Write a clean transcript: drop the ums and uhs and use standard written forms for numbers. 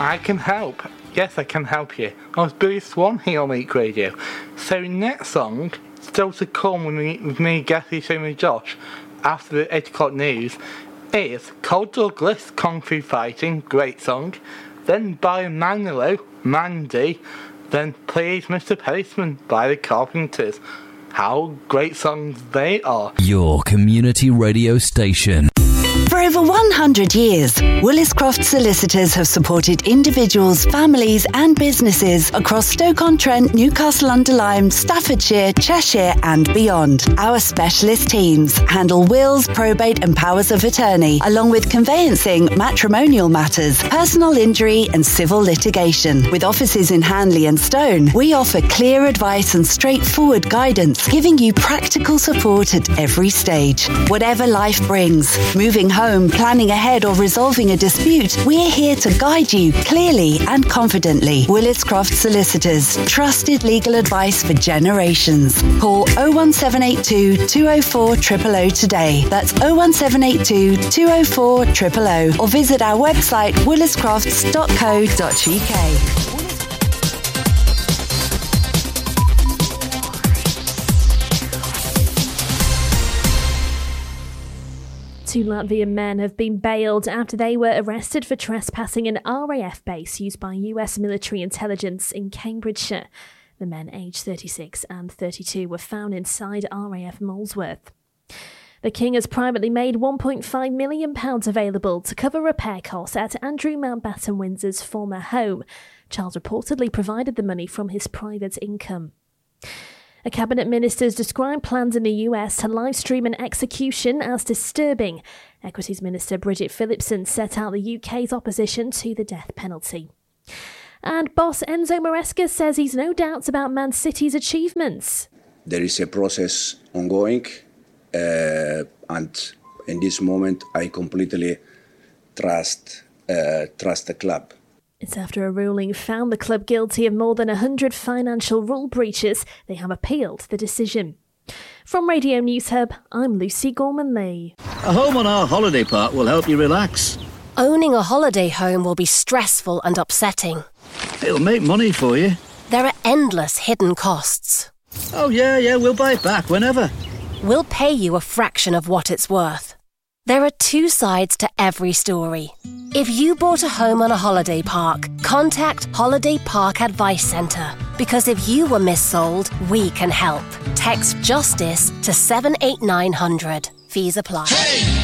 I can help. Yes, I can help you. I was Billy Swan here on Leak Radio. So next song, still to come with me, Gassy, Shane and Josh, after the 8 o'clock news, is Cole Douglas, Kung Fu Fighting, great song. Then by Manilow, Mandy. Then Please Mr. Policeman by the Carpenters. How great songs they are. Your community radio station. For over 100 years, Williscroft Solicitors have supported individuals, families and businesses across Stoke-on-Trent, Newcastle-under-Lyme, Staffordshire, Cheshire and beyond. Our specialist teams handle wills, probate and powers of attorney, along with conveyancing, matrimonial matters, personal injury and civil litigation. With offices in Hanley and Stone, we offer clear advice and straightforward guidance, giving you practical support at every stage. Whatever life brings, moving home, planning ahead or resolving a dispute, we're here to guide you clearly and confidently. Williscroft Solicitors, trusted legal advice for generations. Call 01782 204 000 today. That's 01782 204 000 or visit our website williscrofts.co.uk. Two Latvian men have been bailed after they were arrested for trespassing an RAF base used by US military intelligence in Cambridgeshire. The men, aged 36 and 32, were found inside RAF Molesworth. The King has privately made £1.5 million available to cover repair costs at Andrew Mountbatten Windsor's former home. Charles reportedly provided the money from his private income. A cabinet minister's described plans in the US to live-stream an execution as disturbing. Equities Minister Bridget Phillipson set out the UK's opposition to the death penalty. And boss Enzo Maresca says he's no doubts about Man City's achievements. There is a process ongoing, and in this moment I completely trust the club. It's after a ruling found the club guilty of more than 100 financial rule breaches. They have appealed the decision. From Radio News Hub, I'm Lucy Gorman-Lee. A home on our holiday park will help you relax. Owning a holiday home will be stressful and upsetting. It'll make money for you. There are endless hidden costs. Oh, yeah, we'll buy it back whenever. We'll pay you a fraction of what it's worth. There are two sides to every story. If you bought a home on a holiday park, contact Holiday Park Advice Centre. Because if you were missold, we can help. Text JUSTICE to 78900. Fees apply. Hey!